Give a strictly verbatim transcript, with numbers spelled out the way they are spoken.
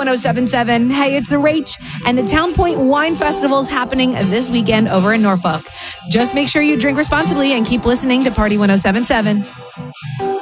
one oh seven point seven. Hey, it's a Rach, and the Town Point Wine Festival is happening this weekend over in Norfolk. Just make sure you drink responsibly and keep listening to Party one oh seven point seven.